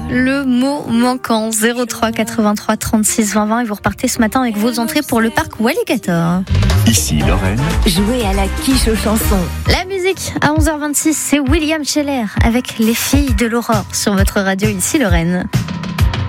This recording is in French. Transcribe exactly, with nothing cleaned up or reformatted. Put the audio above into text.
le mot manquant. zéro trois quatre-vingt-trois trente-six vingt vingt et vous repartez ce matin avec vos entrées pour le parc Walligator. Ici Lorraine. Jouez à la quiche aux chansons. La musique à onze heures vingt-six, c'est William Scheller avec Les filles de l'aurore sur votre radio Ici Lorraine.